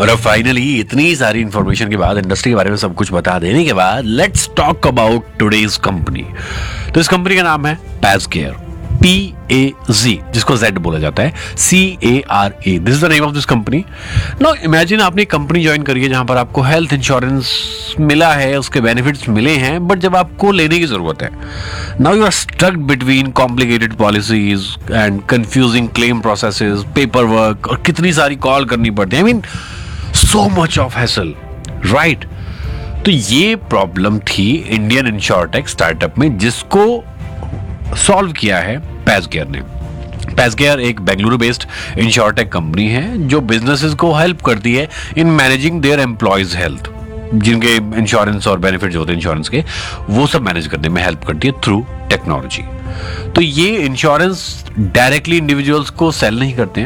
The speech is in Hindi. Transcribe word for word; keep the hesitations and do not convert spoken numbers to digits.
और अब फाइनली इतनी सारी इंफॉर्मेशन के बाद, इंडस्ट्री के बारे में सब कुछ बता देने के बाद, let's talk about today's company. तो इस कंपनी का नाम है पैज़केयर, पी ए जी, जिसको जेड बोला जाता है, सी A R A. This is the name of this company. Now imagine आपने कंपनी ज्वाइन करी है जहां पर आपको हेल्थ इंश्योरेंस मिला है, उसके बेनिफिट्स मिले हैं, बट जब आपको लेने की जरूरत है, now you are stuck between complicated policies and confusing claim processes, paper work, और कितनी सारी कॉल करनी पड़ती है। I mean so much of hassle, right? तो ये प्रॉब्लम थी इंडियन इंश्योरटेक स्टार्टअप में, जिसको सॉल्व किया है पैज़केयर ने। पैज़केयर एक बेंगलुरु बेस्ड इंश्योरटेक कंपनी है जो बिजनेसेस को हेल्प करती है in managing their employees health, जिनके इंश्योरेंस और बेनिफिट्स होते हैं इंश्योरेंस के, वो सब मैनेज करने में हेल्प करती है थ्रू टेक्नोलॉजी। तो ये इंश्योरेंस डायरेक्टली इंडिविजुअल्स को सेल नहीं करते हैं,